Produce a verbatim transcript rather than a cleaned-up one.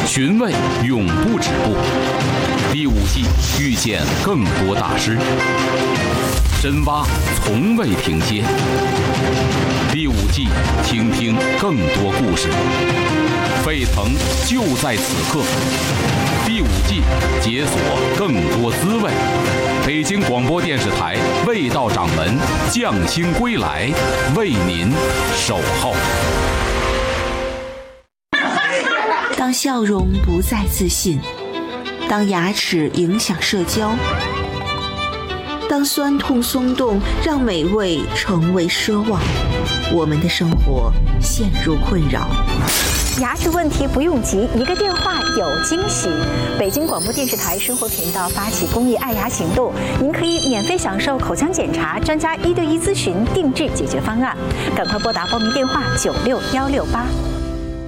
寻味永不止步。第五季遇见更多大师，深挖从未停歇。第五季倾听更多故事，沸腾就在此刻。第五季解锁更多滋味。北京广播电视台味道掌门匠心归来，为您守候。 当笑容不再自信，当牙齿影响社交，当酸痛松动让美味成为奢望，我们的生活陷入困扰。 牙齿问题不用急，一个电话有惊喜。北京广播电视台生活频道发起公益爱牙行动，您可以免费享受口腔检查、专家一对一咨询、定制解决方案。赶快拨打报名电话九六幺六八。